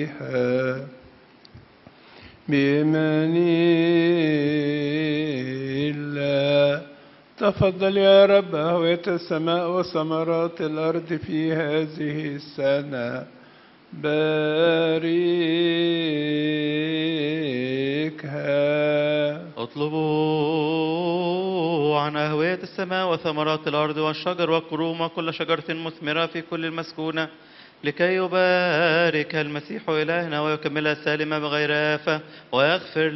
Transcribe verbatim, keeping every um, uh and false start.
فيها بإيمان الله. تفضل يا رب هوية السماء وثمرات الأرض في هذه السنة، باركها. اطلبوا عن أهوية السماء وثمرات الأرض والشجر والكروم وكل شجرة مثمرة في كل المسكونة، لكي يبارك المسيح إلهنا ويكملها سالمة بغير آفة ويغفر